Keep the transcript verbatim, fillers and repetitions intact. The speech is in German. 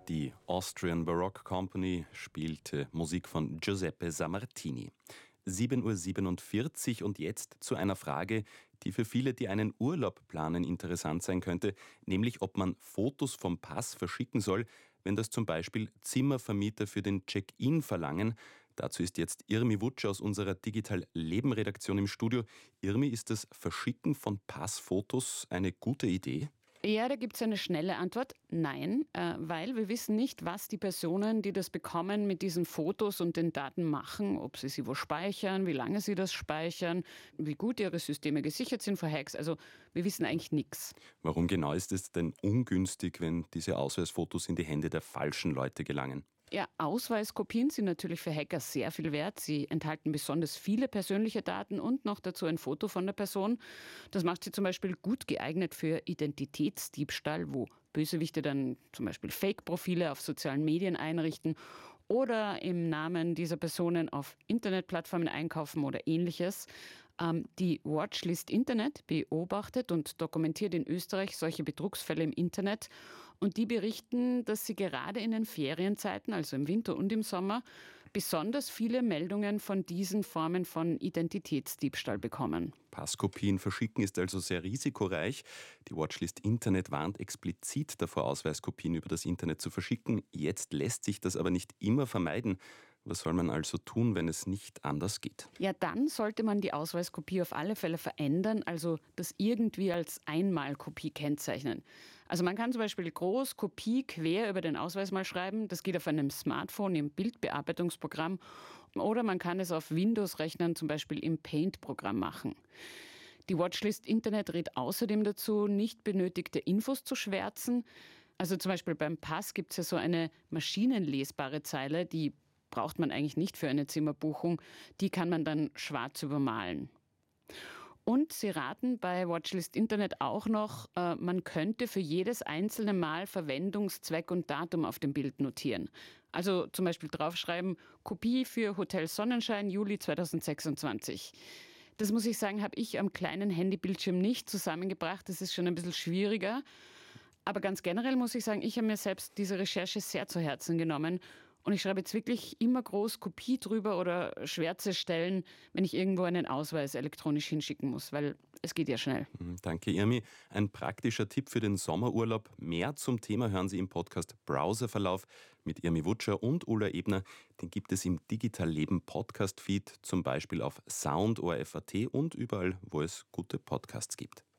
Die Austrian Baroque Company spielte Musik von Giuseppe Sammartini. sieben Uhr siebenundvierzig und jetzt zu einer Frage, die für viele, die einen Urlaub planen, interessant sein könnte, nämlich ob man Fotos vom Pass verschicken soll, wenn das zum Beispiel Zimmervermieter für den Check-in verlangen. Dazu ist jetzt Irmi Wutscher aus unserer Digital Leben Redaktion im Studio. Irmi, ist das Verschicken von Passfotos eine gute Idee? Ja, da gibt es eine schnelle Antwort. Nein, äh, weil wir wissen nicht, was die Personen, die das bekommen, mit diesen Fotos und den Daten machen, ob sie sie wo speichern, wie lange sie das speichern, wie gut ihre Systeme gesichert sind vor Hacks. Also wir wissen eigentlich nichts. Warum genau ist es denn ungünstig, wenn diese Ausweisfotos in die Hände der falschen Leute gelangen? Ja, Ausweiskopien sind natürlich für Hacker sehr viel wert. Sie enthalten besonders viele persönliche Daten und noch dazu ein Foto von der Person. Das macht sie zum Beispiel gut geeignet für Identitätsdiebstahl, wo Bösewichte dann zum Beispiel Fake-Profile auf sozialen Medien einrichten oder im Namen dieser Personen auf Internetplattformen einkaufen oder Ähnliches. Ähm, die Watchlist Internet beobachtet und dokumentiert in Österreich solche Betrugsfälle im Internet. Und die berichten, dass sie gerade in den Ferienzeiten, also im Winter und im Sommer, besonders viele Meldungen von diesen Formen von Identitätsdiebstahl bekommen. Passkopien verschicken ist also sehr risikoreich. Die Watchlist Internet warnt explizit davor, Ausweiskopien über das Internet zu verschicken. Jetzt lässt sich das aber nicht immer vermeiden. Was soll man also tun, wenn es nicht anders geht? Ja, dann sollte man die Ausweiskopie auf alle Fälle verändern, also das irgendwie als Einmalkopie kennzeichnen. Also man kann zum Beispiel groß Kopie quer über den Ausweis mal schreiben. Das geht auf einem Smartphone im Bildbearbeitungsprogramm oder man kann es auf Windows-Rechnern zum Beispiel im Paint-Programm machen. Die Watchlist Internet rät außerdem dazu, nicht benötigte Infos zu schwärzen. Also zum Beispiel beim Pass gibt es ja so eine maschinenlesbare Zeile, die braucht man eigentlich nicht für eine Zimmerbuchung. Die kann man dann schwarz übermalen. Und sie raten bei Watchlist Internet auch noch, äh, man könnte für jedes einzelne Mal Verwendungszweck und Datum auf dem Bild notieren. Also zum Beispiel draufschreiben, Kopie für Hotel Sonnenschein, Juli zweitausendsechsundzwanzig. Das muss ich sagen, habe ich am kleinen Handybildschirm nicht zusammengebracht. Das ist schon ein bisschen schwieriger. Aber ganz generell muss ich sagen, ich habe mir selbst diese Recherche sehr zu Herzen genommen. Und ich schreibe jetzt wirklich immer groß Kopie drüber oder schwärze Stellen, wenn ich irgendwo einen Ausweis elektronisch hinschicken muss, weil es geht ja schnell. Danke, Irmi. Ein praktischer Tipp für den Sommerurlaub. Mehr zum Thema hören Sie im Podcast Browserverlauf mit Irmi Wutscher und Ulla Ebner. Den gibt es im Digital Leben Podcast-Feed, zum Beispiel auf Sound, O R F Punkt A T und überall, wo es gute Podcasts gibt.